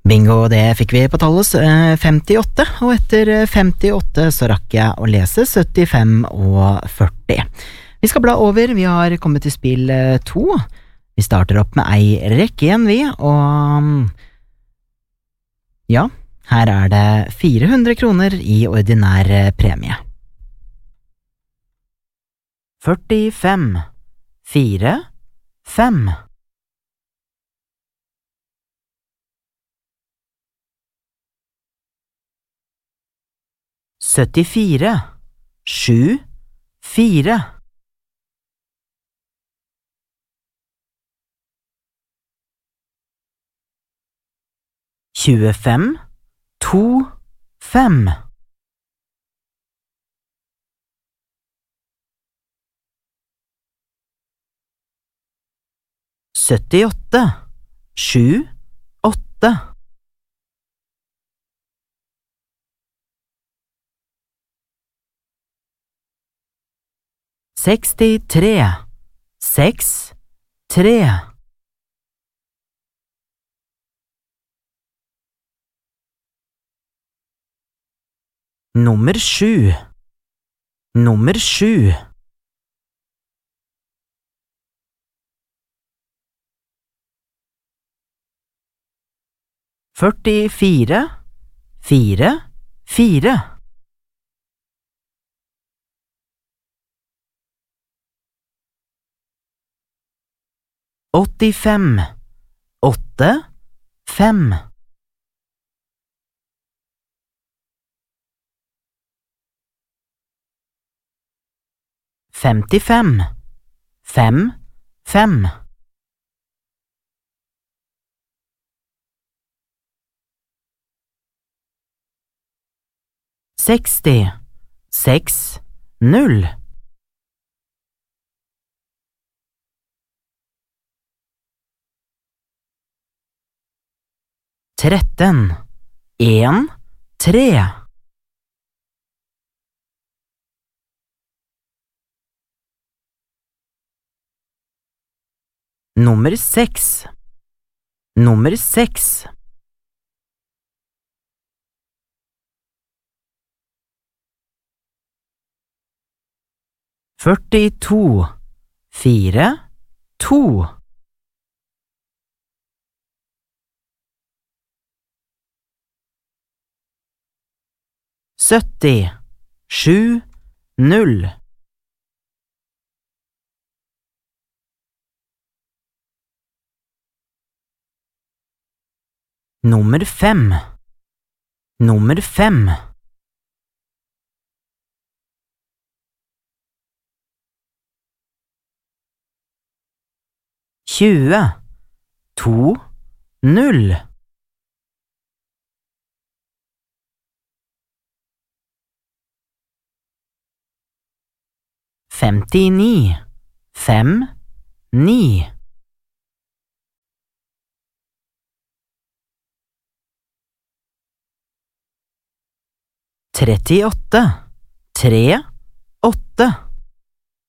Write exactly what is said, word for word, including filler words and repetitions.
Bingo, det fikk vi på tallet eh, femtiåtte, og etter eh, femtiåtte så rakk jeg å lese syttifem og førti. Vi skal bla over, vi har kommet til spill eh, to. Vi starter opp med ei rekke igjen, vi, og ja, her er det fire hundre kroner i ordinær eh, premie. førtifem, fire, fem. syttifire, sju, fire. tjuefem, to, fem. syttiåtte, sju, åtte. sekstitre, seks, tre. Nummer sju. Nummer sju. førtifire, fire, fire. åttifem, åtte, fem. femtifem, fem, fem. seksti, seks, null. tretten, en, tre. Nummer seks. Nummer seks. førtito, fire, to. sytti, sju, null. Nummer fem. Nummer fem. tjue, to, null. femtini, fem, ni. trettiåtte, tre, åtte.